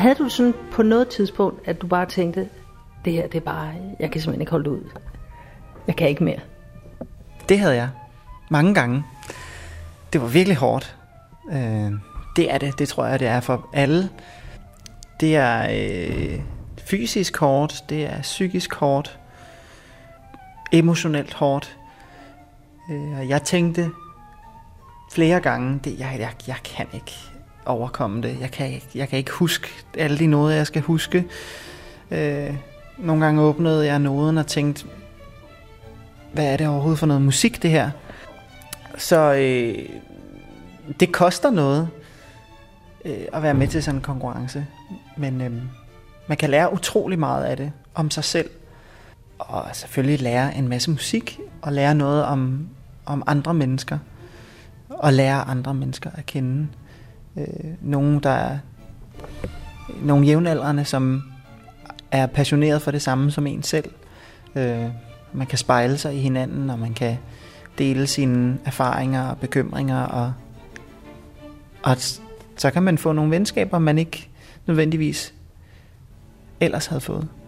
Havde du sådan på noget tidspunkt, at du bare tænkte, det her, det er bare, jeg kan simpelthen ikke holde ud. Jeg kan ikke mere. Det havde jeg. Mange gange. Det var virkelig hårdt. Det er det. Det tror jeg, det er for alle. Det er fysisk hårdt. Det er psykisk hårdt. Emotionelt hårdt. Jeg tænkte flere gange, jeg kan ikke overkomme det. Jeg kan ikke huske alle de noder, jeg skal huske. Nogle gange åbnede jeg noden og tænkte, hvad er det overhovedet for noget musik, det her? Så det koster noget at være med til sådan en konkurrence. Men man kan lære utrolig meget af det om sig selv. Og selvfølgelig lære en masse musik, og lære noget om andre mennesker. Og lære andre mennesker at kende. Nogle jævnaldrende, som er passioneret for det samme som en selv. Man kan spejle sig i hinanden, og man kan dele sine erfaringer og bekymringer, og så kan man få nogle venskaber, man ikke nødvendigvis ellers havde fået.